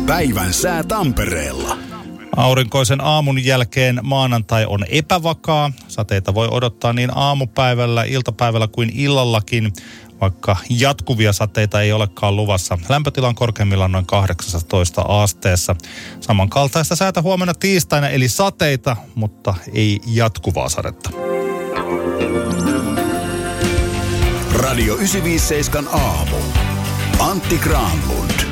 Päivän sää Tampereella. Aurinkoisen aamun jälkeen maanantai on epävakaa. Sateita voi odottaa niin aamupäivällä, iltapäivällä kuin illallakin, vaikka jatkuvia sateita ei olekaan luvassa. Lämpötila on korkeimmillaan noin 18 asteessa. Samankaltaista säätä huomenna tiistaina, eli sateita, mutta ei jatkuvaa sadetta. Radio 957 aamu. Antti Granlund.